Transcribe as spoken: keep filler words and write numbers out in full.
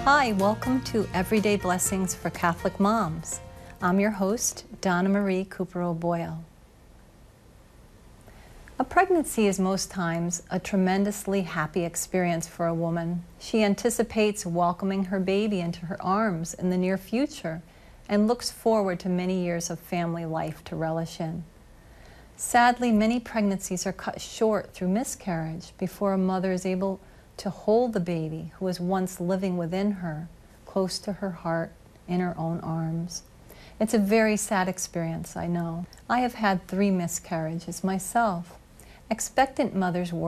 Hi, welcome to Everyday Blessings for Catholic Moms. I'm your host, Donna Marie Cooper O'Boyle. A pregnancy is most times a tremendously happy experience for a woman. She anticipates welcoming her baby into her arms in the near future and looks forward to many years of family life to relish in. Sadly, many pregnancies are cut short through miscarriage before a mother is able to hold the baby who was once living within her, close to her heart, in her own arms. It's a very sad experience, I know. I have had three miscarriages myself. Expectant mothers worry